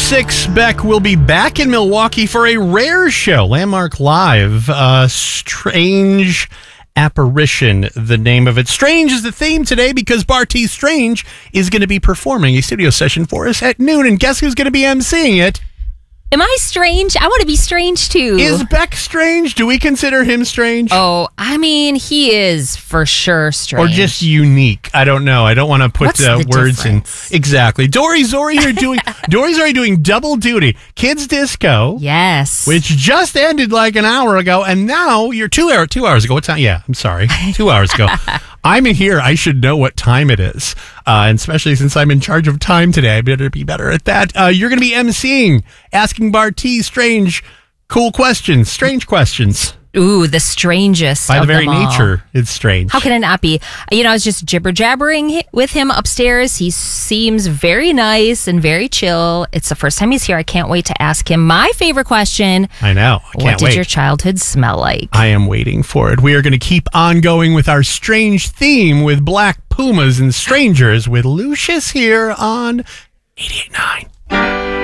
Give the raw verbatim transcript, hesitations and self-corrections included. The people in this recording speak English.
six, Beck will be back in Milwaukee for a rare show, Landmark Live. Uh, Strange Apparition, the name of it. Strange is the theme today because Bartees Strange is going to be performing a studio session for us at noon. And guess who's going to be emceeing it? Am I strange? I want to be strange too. Is Beck strange? Do we consider him strange? Oh, I mean, he is for sure strange. Or just unique. I don't know. I don't want to put What's uh, the words difference? in. Exactly. Dory Zori are doing Dory Zori doing double duty. Kids Disco. Yes. Which just ended like an hour ago, and now you're two hour two hours ago. What time? Yeah, I'm sorry. Two hours ago. I'm in here. I should know what time it is. Uh, and especially since I'm in charge of time today, I better be better at that. Uh, you're going to be emceeing, asking Bartees strange, cool questions, strange questions. Ooh, the strangest. By the of very them all. nature, it's strange. How can it not be? You know, I was just jibber jabbering with him upstairs. He seems very nice and very chill. It's the first time he's here. I can't wait to ask him my favorite question. I know. I can't What did wait. your childhood smell like? I am waiting for it. We are going to keep on going with our strange theme with Black Pumas and Strangers with Lucius here on eighty-eight point nine.